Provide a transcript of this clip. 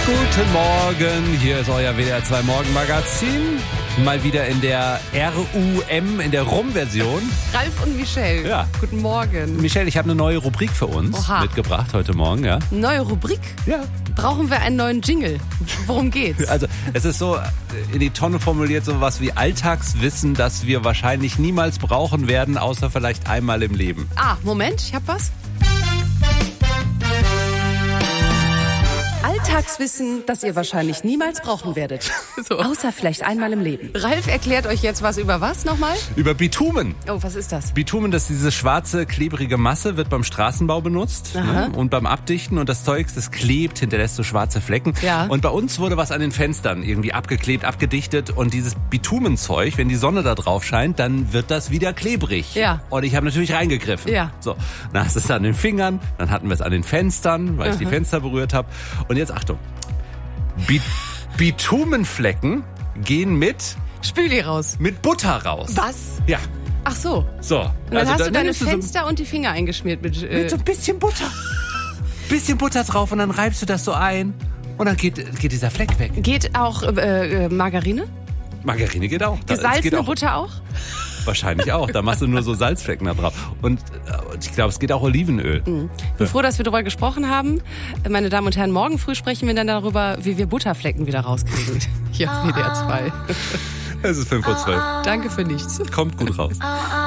Guten Morgen, hier ist euer WDR 2 Morgenmagazin. Mal wieder in der RUM, in der RUM-Version. Ralf und Michelle, Ja. Guten Morgen. Michelle, ich habe eine neue Rubrik für uns mitgebracht heute Morgen. Ja. Neue Rubrik? Ja. Brauchen wir einen neuen Jingle? Worum geht's? Also es ist so in die Tonne formuliert, so was wie Alltagswissen, das wir wahrscheinlich niemals brauchen werden, außer vielleicht einmal im Leben. Moment, ich hab was. Alltagswissen, das ihr wahrscheinlich niemals brauchen werdet. So. Außer vielleicht einmal im Leben. Ralf erklärt euch jetzt was über was nochmal? Über Bitumen. Oh, was ist das? Bitumen, das ist diese schwarze, klebrige Masse, wird beim Straßenbau benutzt, ne? Und beim Abdichten. Und das Zeug, das klebt, hinterlässt so schwarze Flecken. Ja. Und bei uns wurde was an den Fenstern irgendwie abgeklebt, abgedichtet. Und dieses Bitumenzeug, wenn die Sonne da drauf scheint, dann wird das wieder klebrig. Ja. Und ich habe natürlich reingegriffen. Ja. So, dann hast du es an den Fingern, dann hatten wir es an den Fenstern, weil ich die Fenster berührt habe. Und jetzt Achtung. Bitumenflecken gehen mit Spüli raus. Butter raus. Was? Ja. Ach so. So. Und dann hast du deine nimmst Fenster und die Finger eingeschmiert mit mit so ein bisschen Butter. Bisschen Butter drauf und dann reibst du das so ein und dann geht dieser Fleck weg. Geht auch Margarine? Margarine geht auch. Gesalzene geht auch, Butter auch? Wahrscheinlich auch. Da machst du nur so Salzflecken da drauf. Und ich glaube, es geht auch Olivenöl. Ich bin froh, dass wir darüber gesprochen haben. Meine Damen und Herren, morgen früh sprechen wir dann darüber, wie wir Butterflecken wieder rauskriegen. Hier auf WDR 2. Es ist 5:12 Uhr. Danke für nichts. Kommt gut raus.